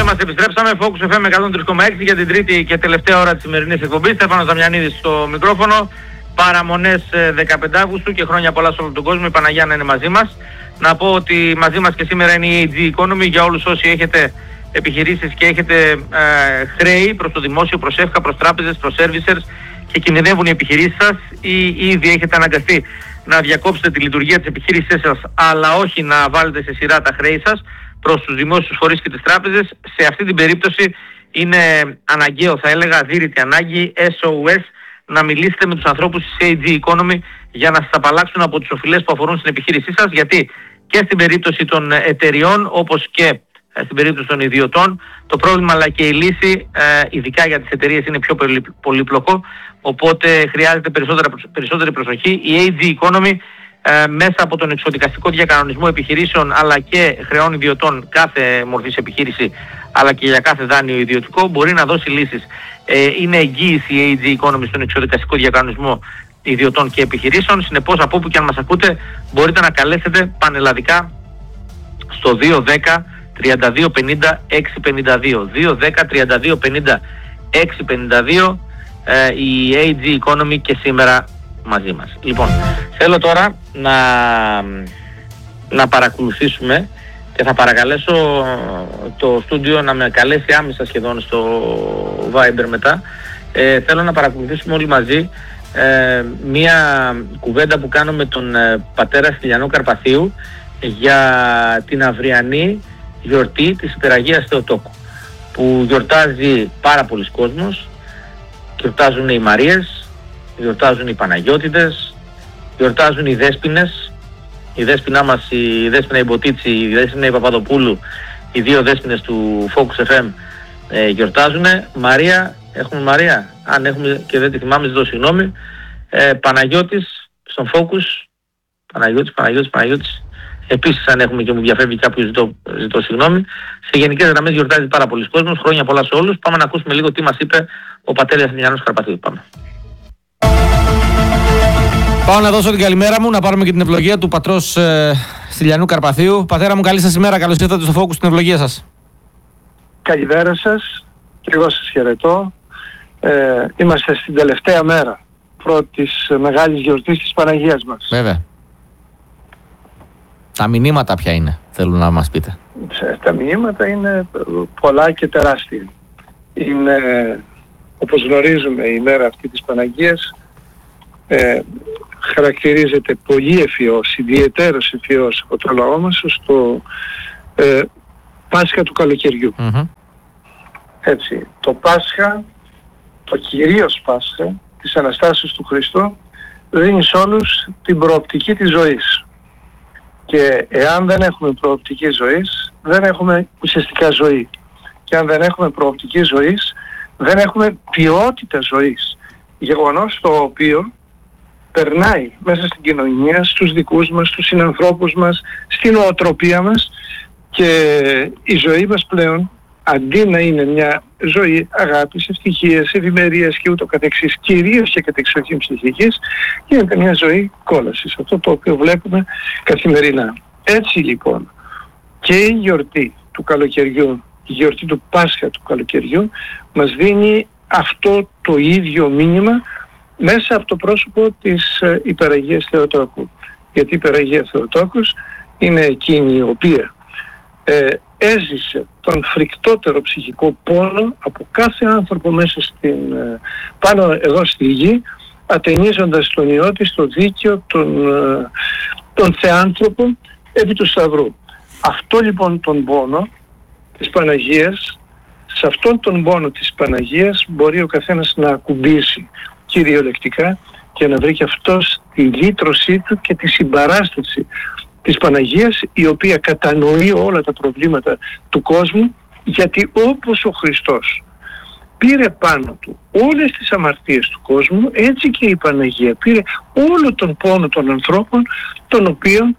μας, επιστρέψαμε. Focus FM 103,6 για την τρίτη και τελευταία ώρα της σημερινής εκπομπής. Στέφανος Δαμιανίδης στο μικρόφωνο. Παραμονές 15 Αύγουστου και χρόνια πολλά σε όλο τον κόσμο. Η Παναγιά να είναι μαζί μας. Να πω ότι μαζί μας και σήμερα είναι η AG Economy για όλους όσοι έχετε επιχειρήσεις και έχετε χρέη προς το δημόσιο, προς ΕΦΚΑ, προς τράπεζες, προς servicers και κινδυνεύουν οι επιχειρήσεις σας ή ήδη έχετε αναγκαστεί να διακόψετε τη λειτουργία της επιχείρησής σας, αλλά όχι να βάλετε σε σειρά τα χρέη σας προς τους δημόσιους φορείς και τις τράπεζες. Σε αυτή την περίπτωση είναι αναγκαίο, θα έλεγα αδύρυτη ανάγκη, SOS, να μιλήσετε με τους ανθρώπους της AG Economy για να σας απαλλάξουν από τις οφειλές που αφορούν στην επιχείρησή σας, γιατί και στην περίπτωση των εταιριών όπως και στην περίπτωση των ιδιωτών το πρόβλημα αλλά και η λύση, ειδικά για τις εταιρείες, είναι πιο πολύπλοκο, οπότε χρειάζεται περισσότερη προσοχή. Η AG Economy μέσα από τον εξοδικαστικό διακανονισμό επιχειρήσεων αλλά και χρεών ιδιωτών, κάθε μορφής επιχείρηση αλλά και για κάθε δάνειο ιδιωτικό, μπορεί να δώσει λύσεις. Είναι εγγύηση η AG Economy στον εξοδικαστικό διακανονισμό ιδιωτών και επιχειρήσεων. Συνεπώς, από όπου και αν μας ακούτε, μπορείτε να καλέσετε πανελλαδικά στο 210 32 50 652. 210 32 50 652, η AG Economy και σήμερα μαζί μας. Λοιπόν, θέλω τώρα να παρακολουθήσουμε και θα παρακαλέσω το στούντιο να με καλέσει άμεσα σχεδόν στο Viber μετά. Θέλω να παρακολουθήσουμε όλοι μαζί μία κουβέντα που κάνω με τον πατέρα Στυλιανό Καρπαθίου για την αυριανή γιορτή της Υπεραγίας Θεοτόκου, που γιορτάζει πάρα πολλοί κόσμος. Γιορτάζουν οι Μαρίες, γιορτάζουν οι Παναγιώτηδες, γιορτάζουν οι Δέσποινες, η Δέσποινα μας, η Δέσποινα η Μποτίτσι, η Δέσποινα η Παπαδοπούλου, οι δύο Δέσποινες του Focus FM γιορτάζουν. Μαρία, έχουμε Μαρία, αν έχουμε και δεν τη θυμάμαι ζητώ συγγνώμη. Παναγιώτης στον Focus, Παναγιώτης. Επίσης, αν έχουμε και μου διαφεύγει κάποιος, ζητώ συγγνώμη. Σε γενικές γραμμές γιορτάζει πάρα πολλοί κόσμος. Χρόνια πολλά σε όλους. Πάμε να ακούσουμε λίγο τι μας είπε ο πατέρας Στυλιανός Καρπαθίου. Πάμε. Πάω να δώσω την καλημέρα μου, να πάρουμε και την ευλογία του πατρός Στυλιανού Καρπαθίου. Πατέρα μου, καλή σας ημέρα. Καλώς ήρθατε στο Focus, την ευλογία σας. Καλημέρα σας. Και εγώ σας χαιρετώ. Είμαστε στην τελευταία μέρα πρώτης μεγάλης γιορτής της Παναγίας μας. Βέβαια. Τα μηνύματα ποια είναι, θέλω να μας πείτε. Τα μηνύματα είναι πολλά και τεράστια. Είναι, όπως γνωρίζουμε, η μέρα αυτή της Παναγίας χαρακτηρίζεται πολύ ευφυώς, ιδιαιτέρως ευφυώς από το λαό μας στο Πάσχα του καλοκαιριού. Έτσι, το Πάσχα, το κυρίως Πάσχα της Αναστάσεως του Χριστού, δίνει σε όλους την προοπτική της ζωής. Και εάν δεν έχουμε προοπτική ζωής, δεν έχουμε ουσιαστικά ζωή. Και αν δεν έχουμε προοπτική ζωής, δεν έχουμε ποιότητα ζωής. Γεγονός το οποίο περνάει μέσα στην κοινωνία, στους δικούς μας, στους συνανθρώπους μας, στην νοοτροπία μας, και η ζωή μας πλέον, αντί να είναι μια ζωή αγάπης, ευτυχίας, ευημερίας και ούτω καθεξής, κυρίως και κατεξοχήν ψυχικής, γίνεται μια ζωή κόλασης. Αυτό το οποίο βλέπουμε καθημερινά. Έτσι λοιπόν και η γιορτή του καλοκαιριού, η γιορτή του Πάσχα του καλοκαιριού, μας δίνει αυτό το ίδιο μήνυμα μέσα από το πρόσωπο της Υπεραγίας Θεοτόκου. Γιατί η Υπεραγία Θεοτόκους είναι εκείνη η οποία έζησε τον φρικτότερο ψυχικό πόνο από κάθε άνθρωπο μέσα πάνω εδώ στη γη, ατενίζοντας τον Υιό της, το δίκαιο, τον θεάνθρωπο επί του Σταυρού. Αυτό λοιπόν τον πόνο της Παναγίας, σε αυτόν τον πόνο της Παναγίας μπορεί ο καθένας να ακουμπήσει κυριολεκτικά και να βρει και αυτός τη λύτρωσή του και τη συμπαράσταση της Παναγίας, η οποία κατανοεί όλα τα προβλήματα του κόσμου, γιατί όπως ο Χριστός πήρε πάνω του όλες τις αμαρτίες του κόσμου, έτσι και η Παναγία πήρε όλο τον πόνο των ανθρώπων, τον οποίον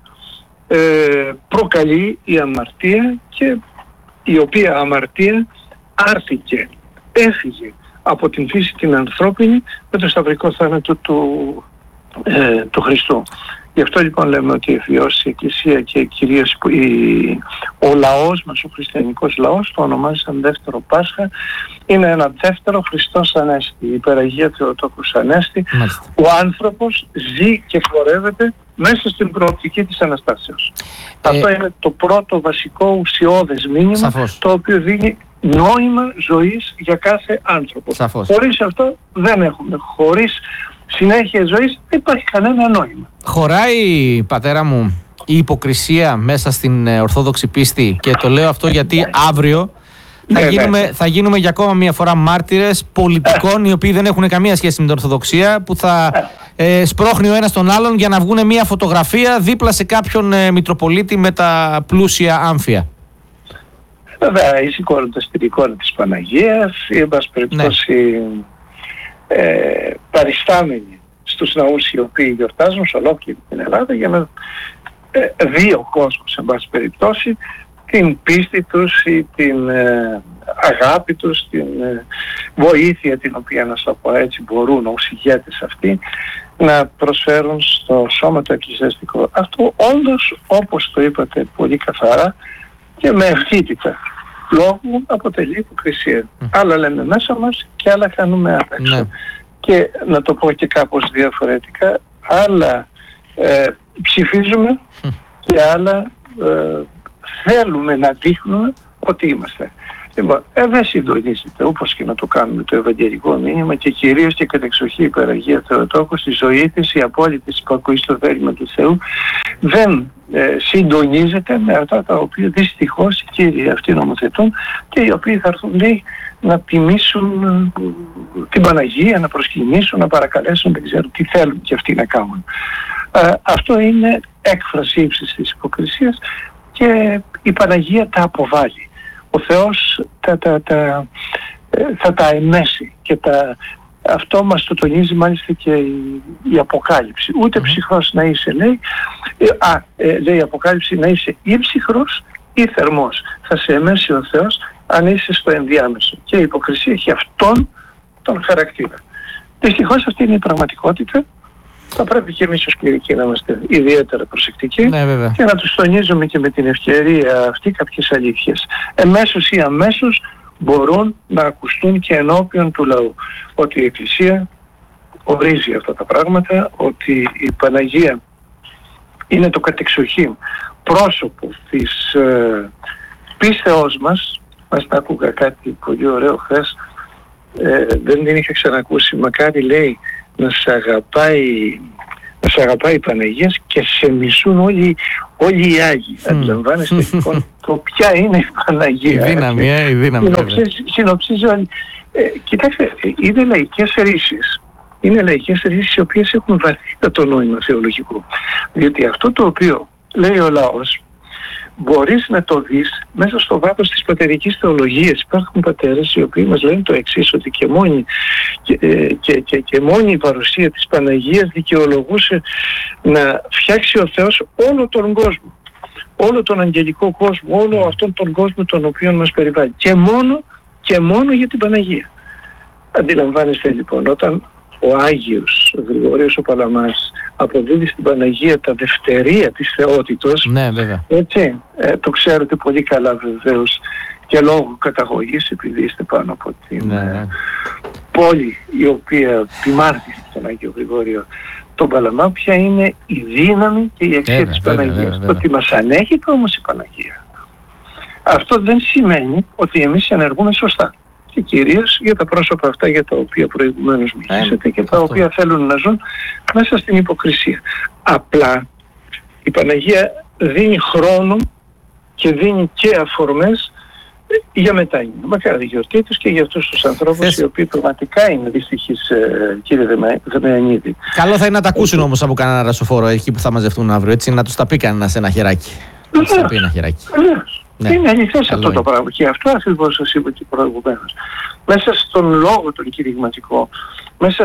προκαλεί η αμαρτία, και η οποία αμαρτία άρθηκε, έφυγε από την φύση την ανθρώπινη με το σταυρικό θάνατο του Χριστού. Γι' αυτό λοιπόν λέμε ότι εφιώσει η Εκκλησία και κυρίως ο λαός μας, ο χριστιανικός λαός, το ονομάζουν δεύτερο Πάσχα. Είναι ένα δεύτερο Χριστός Ανέστη, η υπεραγία Θεοτόκος Ανέστη. Ο άνθρωπος ζει και χορεύεται μέσα στην προοπτική της Αναστάσεως. Αυτό είναι το πρώτο βασικό ουσιώδες μήνυμα, σαφώς, το οποίο δίνει νόημα ζωής για κάθε άνθρωπο. Σαφώς. Χωρίς αυτό δεν έχουμε. Χωρίς συνέχεια ζωής δεν υπάρχει κανένα νόημα. Χωράει, πατέρα μου, η υποκρισία μέσα στην ορθόδοξη πίστη, και το λέω αυτό γιατί αύριο θα γίνουμε για ακόμα μια φορά μάρτυρες πολιτικών οι οποίοι δεν έχουν καμία σχέση με την Ορθοδοξία, που θα σπρώχνει ο ένας τον άλλον για να βγουν μια φωτογραφία δίπλα σε κάποιον Μητροπολίτη με τα πλούσια άμφια. Βέβαια, σηκώνοντας την εικόνα της Παναγίας ή εν πάση περιπτώσει παριστάμενοι στους ναούς οι οποίοι γιορτάζουν σε ολόκληρη την Ελλάδα, για να δει ο κόσμος εν πάση περιπτώσει την πίστη τους ή την αγάπη τους, την βοήθεια την οποία, να το πω έτσι, μπορούν ως ηγέτες αυτοί να προσφέρουν στο σώμα το εκκλησιαστικό. Αυτό όντως, όπως το είπατε πολύ καθαρά και με ευθύτητα λόγου, αποτελεί υποκρισία. Άλλα λέμε μέσα μας και άλλα κάνουμε απ' έξω. Ναι. Και να το πω και κάπως διαφορετικά, άλλα ψηφίζουμε και άλλα θέλουμε να δείχνουμε ότι είμαστε. Λοιπόν, δεν συντονίζεται, όπως και να το κάνουμε, το ευαγγελικό μήνυμα, και κυρίως και κατεξοχή η υπεραγία Θεοτόκος, η ζωή της, η απόλυτη υπακοή στο θέλημα του Θεού, δεν συντονίζεται με αυτά τα οποία δυστυχώς οι κύριοι αυτοί νομοθετούν, και οι οποίοι θα έρθουν, λέει, να τιμήσουν την Παναγία, να προσκυνήσουν, να παρακαλέσουν, δεν ξέρω τι θέλουν και αυτοί να κάνουν. Αυτό είναι έκφραση ύψης της υποκρισίας και η Παναγία τα αποβάλλει. Ο Θεός θα τα εμέσει και αυτό μας το τονίζει μάλιστα και η Αποκάλυψη. Ούτε ψυχρός να είσαι, λέει, λέει η Αποκάλυψη, να είσαι ή ψυχρός ή θερμός. Θα σε εμέσει ο Θεός αν είσαι στο ενδιάμεσο. Και η υποκρισία έχει αυτόν τον χαρακτήρα. Δυστυχώς αυτή είναι η πραγματικότητα. Θα πρέπει και εμείς ως κληρικοί να είμαστε ιδιαίτερα προσεκτικοί, ναι, και να τους τονίζουμε και με την ευκαιρία αυτή κάποιες αλήθειες. Εμέσως ή αμέσως μπορούν να ακουστούν και ενώπιον του λαού. Ότι η Εκκλησία ορίζει αυτά τα πράγματα, ότι η Παναγία είναι το κατεξοχήν πρόσωπο της πίστεώς μας. Μας τα άκουγα κάτι πολύ ωραίο χθες, δεν την είχα ξανακούσει. Μακάρι, λέει, να σε αγαπάει η Παναγία και σε μισούν όλοι οι Άγιοι. Αντιλαμβάνεστε λοιπόν το ποια είναι η Παναγία. Η δύναμη. Συνοψίζει όλοι. Κοιτάξτε, είναι λαϊκές ρίσεις. Είναι λαϊκές ρίσεις οι οποίες έχουν βαθύτατο νόημα θεολογικό. Διότι αυτό το οποίο λέει ο λαός μπορείς να το δεις μέσα στο βάθος της πατερικής θεολογίας. Υπάρχουν πατέρες οι οποίοι μας λένε το εξής, ότι και μόνη η παρουσία της Παναγίας δικαιολογούσε να φτιάξει ο Θεός όλο τον κόσμο, όλο τον αγγελικό κόσμο, όλο αυτόν τον κόσμο τον οποίο μας περιβάλλει, και μόνο για την Παναγία. Αντιλαμβάνεστε λοιπόν, όταν ο Άγιος ο Γρηγορίος ο Παλαμάς αποδίδει στην Παναγία τα δευτερία της θεότητος, ναι, βέβαια. Έτσι, το ξέρετε πολύ καλά βεβαίως και λόγω καταγωγής, επειδή είστε πάνω από την πόλη η οποία τιμάρτησε τον Άγιο Γρηγόριο τον Παλαμά, ποια είναι η δύναμη και η αξία της Παναγίας. Το ότι μας ανέχεται όμως η Παναγία, αυτό δεν σημαίνει ότι εμείς ενεργούμε σωστά. Και κυρίως για τα πρόσωπα αυτά για τα οποία προηγουμένως μιλήσατε και τα οποία θέλουν να ζουν μέσα στην υποκρισία. Απλά η Παναγία δίνει χρόνο και δίνει και αφορμές για μετάγενη. Μακάρι τη γιορτή τους και για αυτούς τους ανθρώπους οι οποίοι πραγματικά είναι δυστυχείς, κύριε Δεμεανίδη. Καλό θα είναι να τα ακούσουν όμως από κανένα ρασοφόρο εκεί που θα μαζευτούν αύριο, έτσι, να τους τα πει κανένας ένα χεράκι. Να τους τα πει ένα χεράκι. Ναι. Είναι αληθές αυτό το πράγμα, και αυτό ακριβώς σας είπα και προηγουμένως. Μέσα στον λόγο τον κηρυγματικό, μέσα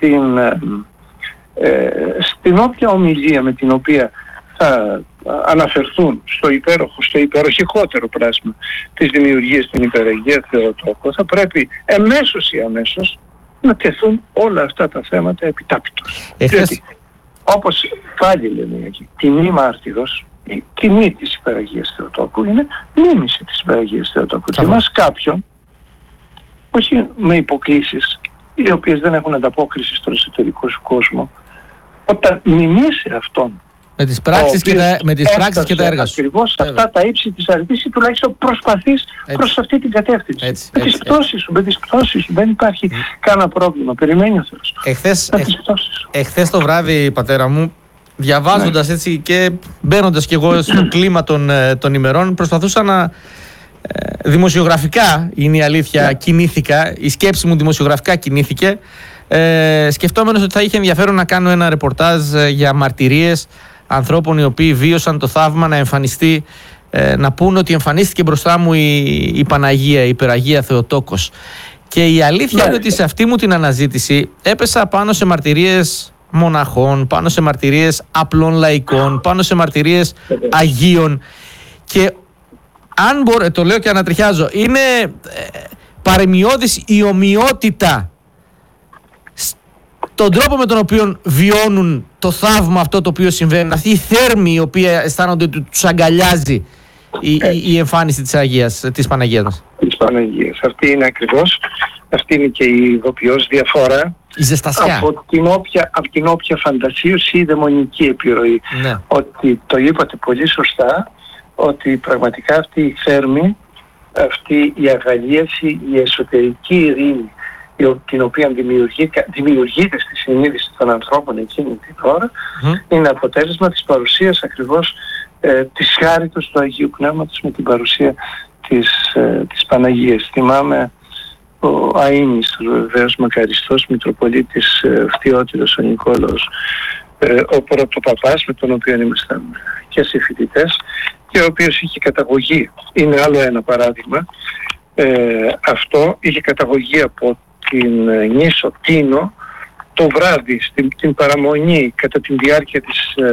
στην όποια ομιλία με την οποία θα αναφερθούν στο υπεροχικότερο πράσμα της δημιουργίας στην υπεραγία Θεοτόκο, θα πρέπει εμέσως ή αμέσως να τεθούν όλα αυτά τα θέματα επιτάπητος. όπως πάλι λέμε εκεί, τιμή μάρτυρος, η τιμή της υπεραγίας Θεοτόκου είναι μίμηση της υπεραγίας Θεοτόκου. Τιμάς κάποιον, όχι με υποκλήσεις, οι οποίες δεν έχουν ανταπόκριση στον εσωτερικό σου κόσμο, όταν μιμήσει αυτόν, με τις πράξεις και τα έργα σου. Ακριβώς αυτά τα ύψη της αρετής, ή τουλάχιστον προσπαθείς προς αυτή την κατεύθυνση. Με τις πτώσεις σου, δεν υπάρχει κανένα πρόβλημα. Περιμένει ο Θεός. Εχθές το βράδυ, πατέρα μου, διαβάζοντας έτσι και μπαίνοντας κι εγώ στο κλίμα των ημερών, προσπαθούσα να δημοσιογραφικά, είναι η αλήθεια, κινήθηκα, η σκέψη μου δημοσιογραφικά κινήθηκε, σκεφτόμενος ότι θα είχε ενδιαφέρον να κάνω ένα ρεπορτάζ για μαρτυρίες ανθρώπων οι οποίοι βίωσαν το θαύμα να εμφανιστεί, να πούν ότι εμφανίστηκε μπροστά μου η Παναγία, η Υπεραγία Θεοτόκος. Και η αλήθεια είναι ότι σε αυτή μου την αναζήτηση έπεσα πάνω σε μαρτυρίες μοναχών, πάνω σε μαρτυρίες απλών λαϊκών, πάνω σε μαρτυρίες Αγίων, και αν μπορώ, το λέω και ανατριχιάζω, είναι παρεμοιώδης η ομοιότητα στον τρόπο με τον οποίο βιώνουν το θαύμα αυτό το οποίο συμβαίνει, αυτή η θέρμη η οποία αισθάνονται ότι τους αγκαλιάζει η εμφάνιση της Αγίας, της Παναγίας μας. Της Παναγίας. Αυτή είναι ακριβώς, αυτή είναι και η ειδοποιώς διαφορά, η ζεστασιά από την όποια φαντασίωση ή δαιμονική επιρροή. Ναι. Ότι το είπατε πολύ σωστά, ότι πραγματικά αυτή η θέρμη, αυτή η αγαλίαση, η εσωτερική ειρήνη, την οποία δημιουργείται στη συνείδηση των ανθρώπων εκείνη την ώρα, είναι αποτέλεσμα της παρουσίας ακριβώς της χάριτος του Αγίου Πνεύματος με την παρουσία της Παναγίας. Θυμάμαι ο Αΐνης, βεβαίως μακαριστός Μητροπολίτης Φτιώτηρος ο Νικόλαος, ο πρωτοπαπάς με τον οποίο ήμασταν και συμφοιτητές, και ο οποίος είχε καταγωγή, είναι άλλο ένα παράδειγμα, αυτό είχε καταγωγή από την νήσο Τίνο, το βράδυ στην παραμονή κατά τη διάρκεια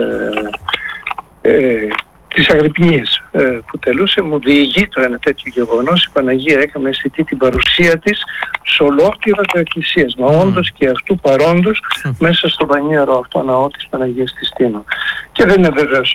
της Αγρυπνίας που τελούσε, μου διηγεί το ένα τέτοιο γεγονός. Η Παναγία έκαμε αισθητή την παρουσία της σε ολόκληρο το εκκλησίασμα, όντως και αυτού παρόντος μέσα στο πανίερο αυτό ναό της Παναγίας της Τίνο. Και δεν είναι βεβαίως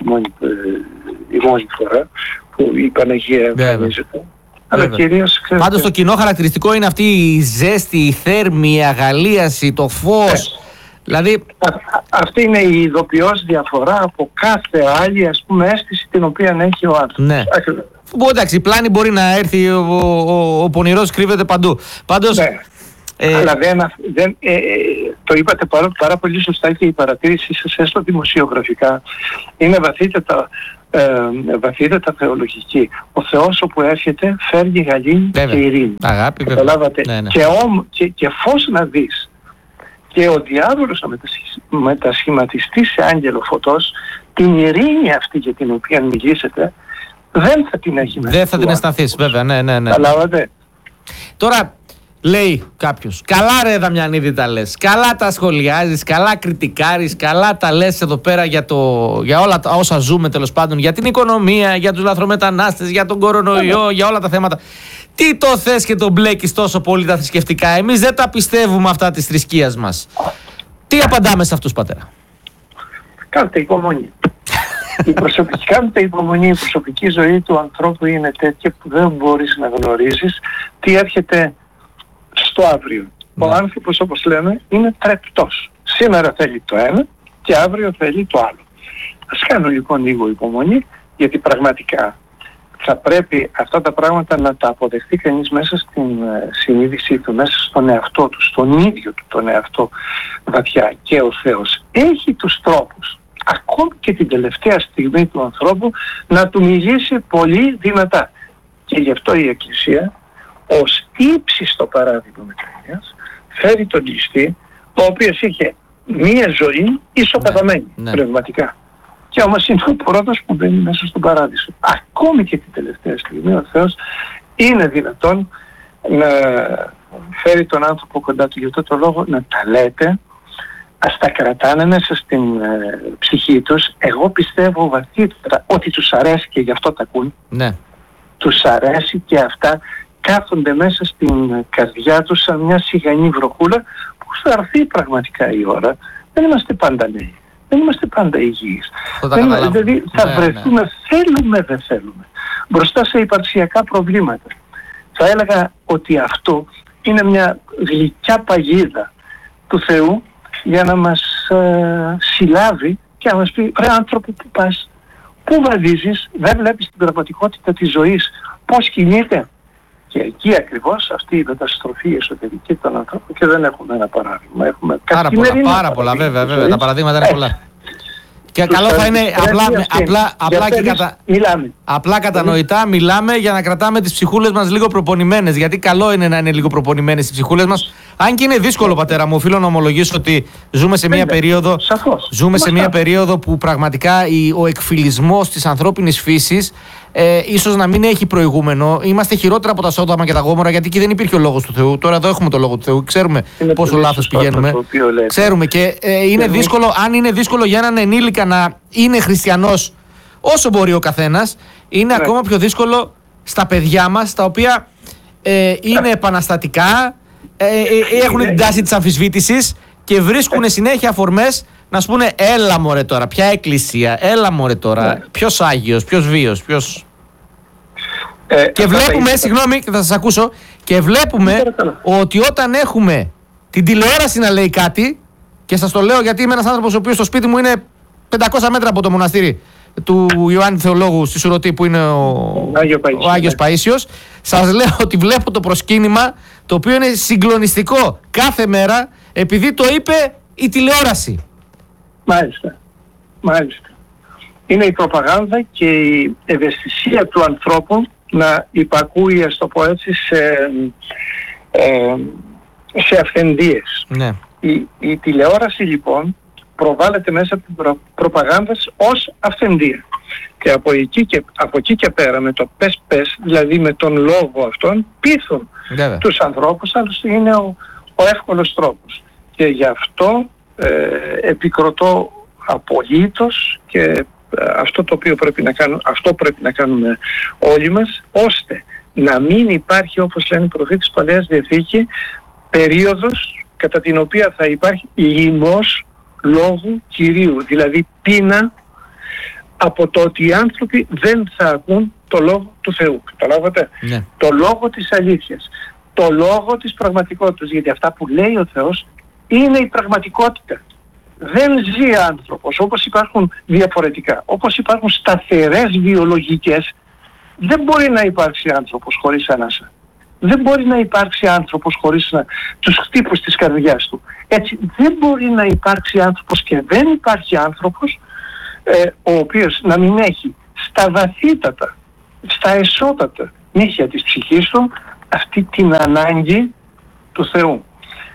η μόνη φορά που η Παναγία εμφανίζεται. Αλλά κυρίως, πάντως το κοινό χαρακτηριστικό είναι αυτή η ζέστη, η θέρμη, η αγαλίαση, το φως. Δηλαδή αυτή είναι η ειδοποιώς διαφορά από κάθε άλλη, ας πούμε, αίσθηση την οποία έχει ο άνθρωπος. Ναι. Εντάξει, η πλάνη μπορεί να έρθει, ο πονηρός κρύβεται παντού. Πάντως, αλλά το είπατε πάρα πολύ σωστά, και η παρατήρησή σας, έστω δημοσιογραφικά, είναι βαθύτερα θεολογική. Ο Θεός όπου έρχεται φέρνει γαλήνη και ειρήνη. Αγάπη, καταλάβατε. Ναι. Και φως να δεις, και ο διάβολος να μετασχηματιστεί σε άγγελο φωτός, την ειρήνη αυτή για την οποία μιλήσετε δεν θα την έχει μέσα. Δεν θα την αισθανθείς, βέβαια, ναι. Καταλάβατε. Τώρα λέει κάποιος, καλά ρε Δαμιανίδη τα λες, καλά τα σχολιάζεις, καλά κριτικάρεις, καλά τα λες εδώ πέρα για όλα όσα ζούμε, τέλος πάντων, για την οικονομία, για τους λαθρομετανάστες, για τον κορονοϊό, για όλα τα θέματα. Τι το θες και το μπλέκεις τόσο πολύ τα θρησκευτικά? Εμείς δεν τα πιστεύουμε αυτά της θρησκείας μας. Τι απαντάμε σε αυτούς, πατέρα? Κάντε υπομονή. Κάντε υπομονή. Η προσωπική ζωή του ανθρώπου είναι τέτοια που δεν μπορείς να γνωρίζεις τι έρχεται στο αύριο. Ο άνθρωπος, όπως λέμε, είναι τρεπτός. Σήμερα θέλει το ένα και αύριο θέλει το άλλο. Ας κάνω λοιπόν λίγο υπομονή, γιατί πραγματικά θα πρέπει αυτά τα πράγματα να τα αποδεχτεί κανείς μέσα στην συνείδησή του, μέσα στον εαυτό του, στον ίδιο του τον εαυτό βαθιά. Και ο Θεός έχει τους τρόπους, ακόμη και την τελευταία στιγμή του ανθρώπου, να του μιλήσει πολύ δυνατά. Και γι' αυτό η Εκκλησία, ως ύψιστο παράδειγμα μετανοίας, φέρει τον κλειστή, ο οποίος είχε μία ζωή ισοπεδωμένη πνευματικά. Και όμως είναι ο πρώτος που μπαίνει μέσα στον παράδεισο. Ακόμη και την τελευταία στιγμή ο Θεός είναι δυνατόν να φέρει τον άνθρωπο κοντά του. Γι' αυτό το λόγο να τα λέτε, ας τα κρατάνε μέσα στην ψυχή τους. Εγώ πιστεύω βαθύτερα ότι τους αρέσει και γι' αυτό τα ακούν. Ναι. Τους αρέσει και αυτά κάθονται μέσα στην καρδιά τους σαν μια σιγανή βροχούλα που θα έρθει πραγματικά η ώρα. Δεν είμαστε πάντα νέοι. δεν είμαστε πάντα υγιείς. Δηλαδή θα βρεθούμε, θέλουμε δεν θέλουμε, μπροστά σε υπαρξιακά προβλήματα. Θα έλεγα ότι αυτό είναι μια γλυκιά παγίδα του Θεού για να μας συλλάβει και να μας πει: ρε άνθρωπο, που πας, πού βαδίζεις, δεν βλέπεις την πραγματικότητα της ζωής, πώς κινείται? Και εκεί ακριβώς αυτή η μεταστροφή εσωτερική των ανθρώπων, και δεν έχουμε ένα παράδειγμα. Έχουμε πάρα πολλά, βέβαια, τα παραδείγματα είναι πολλά. Και καλό θα είναι απλά κατανοητά μιλάμε για να κρατάμε τις ψυχούλες μας λίγο προπονημένες. Γιατί καλό είναι να είναι λίγο προπονημένες οι ψυχούλες μας. Αν και είναι δύσκολο, πατέρα μου, οφείλω να ομολογήσω ότι ζούμε σε μια περίοδο, περίοδο που πραγματικά ο εκφυλισμός της ανθρώπινης φύσης ίσως να μην έχει προηγούμενο. Είμαστε χειρότερα από τα Σόδομα και τα Γόμορα, γιατί εκεί δεν υπήρχε ο λόγος του Θεού. Τώρα εδώ έχουμε το λόγο του Θεού. Ξέρουμε πόσο λάθος πηγαίνουμε. Ξέρουμε και είναι δύσκολο, αν είναι δύσκολο για έναν ενήλικα να είναι χριστιανός όσο μπορεί ο καθένας, είναι ακόμα πιο δύσκολο στα παιδιά μας, τα οποία είναι επαναστατικά, έχουν την τάση της αμφισβήτησης και βρίσκουν συνέχεια αφορμές να σου πούνε: έλα μωρέ τώρα, ποια εκκλησία, έλα μωρέ τώρα, ποιος Άγιος, ποιος βίος, ποιος... και βλέπουμε, συγγνώμη, θα σας ακούσω, και βλέπουμε ότι όταν έχουμε την τηλεόραση να λέει κάτι, και σας το λέω γιατί είμαι ένας άνθρωπος ο οποίος στο σπίτι μου είναι 500 μέτρα από το μοναστήρι του Ιωάννη Θεολόγου στη Σουρωτή, που είναι ο Άγιος Παΐσιος, σας λέω ότι βλέπω το προσκύνημα, το οποίο είναι συγκλονιστικό κάθε μέρα, επειδή το είπε η τηλεόραση. Μάλιστα. Είναι η προπαγάνδα και η ευαισθησία του ανθρώπου να υπακούει, ας το πω έτσι, σε αυθεντίες. Ναι. Η τηλεόραση λοιπόν προβάλλεται μέσα από την προπαγάνδα ως αυθεντία. Και από εκεί και πέρα, με το πες, δηλαδή με τον λόγο αυτόν, πείθουν τους ανθρώπους, άλλωστε είναι ο εύκολος τρόπος. Και γι' αυτό επικροτώ απολύτως, και αυτό το οποίο πρέπει να κάνουμε όλοι μας, ώστε να μην υπάρχει, όπως λένε οι προφήτες της Παλαιάς Διαθήκη, περίοδος κατά την οποία θα υπάρχει λοιμός λόγου Κυρίου, δηλαδή πείνα από το ότι οι άνθρωποι δεν θα ακούν το λόγο του Θεού. Καταλάβατε? Ναι. Το λόγο της αλήθειας, το λόγο της πραγματικότητας, γιατί αυτά που λέει ο Θεός είναι η πραγματικότητα. Δεν ζει άνθρωπος, όπως υπάρχουν διαφορετικά, όπως υπάρχουν σταθερές βιολογικές, δεν μπορεί να υπάρξει άνθρωπος χωρίς ανάσα. Δεν μπορεί να υπάρξει άνθρωπος χωρίς τους χτύπους της καρδιάς του. Έτσι, δεν μπορεί να υπάρξει άνθρωπος, και δεν υπάρχει άνθρωπος ο οποίος να μην έχει στα βαθύτατα, στα εσώτατα νύχια της ψυχής του αυτή την ανάγκη του Θεού.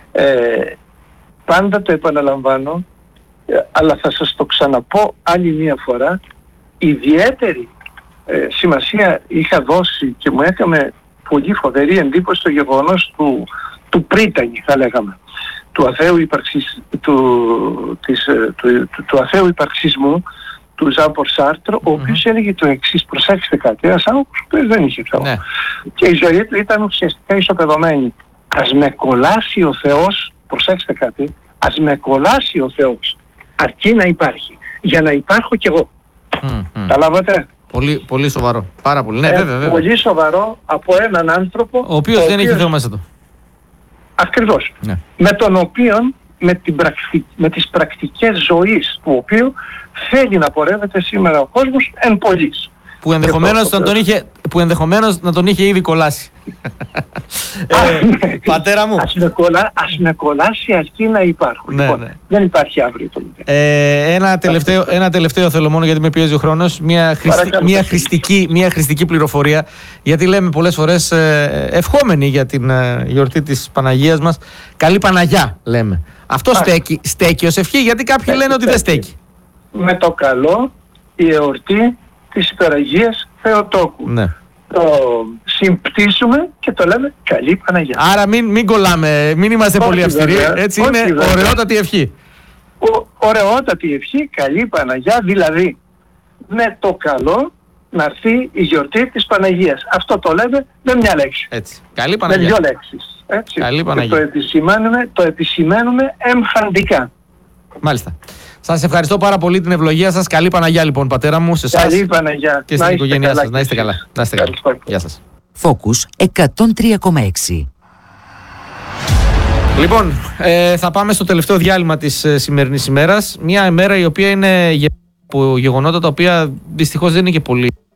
Πάντα το επαναλαμβάνω, αλλά θα σας το ξαναπώ άλλη μία φορά, ιδιαίτερη σημασία είχα δώσει και μου έκανε πολύ φοβερή εντύπωση το γεγονός του πρίτανη, θα λέγαμε, του αθέου υπαρξισμού του Ζαν-Πολ Σάρτρ, ο οποίος έλεγε το εξής: προσέξτε κάτι, ένας άνθρωπος που δεν είχε Θεό, και η ζωή του ήταν ουσιαστικά ισοπεδωμένη. Ας με κολλάσει ο Θεός, προσέξτε κάτι, ας με κολλάσει ο Θεός, αρκεί να υπάρχει, για να υπάρχω κι εγώ. Τα λάβατε? Πολύ, πολύ σοβαρό. Πάρα πολύ. Ναι, βέβαια. Πολύ σοβαρό από έναν άνθρωπο ο οποίος δεν έχει Θεό μέσα του. Ακριβώς. Ναι. Με τον οποίον, με τις πρακτικές ζωής του οποίου θέλει να πορεύεται σήμερα ο κόσμος εν πολλής. Που ενδεχομένως να τον είχε ήδη κολλάσει. Πατέρα μου. Ας με κολλάσει, αρκεί να υπάρχουν. Ναι, λοιπόν, ναι. Δεν υπάρχει αύριο το ένα τελευταίο θέλω μόνο, γιατί με πιέζει ο χρόνος. Μια χρηστική πληροφορία. Γιατί λέμε πολλές φορές ευχόμενοι για την γιορτή της Παναγίας μας. Καλή Παναγιά λέμε. Αυτό στέκει ως ευχή, γιατί κάποιοι λένε ότι δεν στέκει. Με το καλό η εορτή της Υπεραγίας Θεοτόκου. Ναι. Το συμπτήσουμε και το λέμε Καλή Παναγιά. Άρα μην κολλάμε, μην είμαστε πολύ αυστηροί. Έτσι είναι ωραιότατη ευχή. Ωραιότατη ευχή, Καλή Παναγιά, δηλαδή με το καλό να έρθει η γιορτή της Παναγίας. Αυτό το λέμε με μια λέξη. Έτσι. Καλή Παναγιά. Με δύο λέξεις. Έτσι. Καλή Παναγιά. Και το επισημαίνουμε εμφαντικά. Μάλιστα. Σας ευχαριστώ πάρα πολύ, την ευλογία σας. Καλή Παναγιά λοιπόν, πατέρα μου, σε εσάς. Καλή Παναγιά. Και στην οικογένειά σας. Να είστε καλά. Να είστε καλά. Γεια σας. Focus 103,6. Λοιπόν, θα πάμε στο τελευταίο διάλειμμα της σημερινής ημέρας. Μια ημέρα η οποία είναι από γεγονότα τα οποία δυστυχώς δεν είναι και πολύ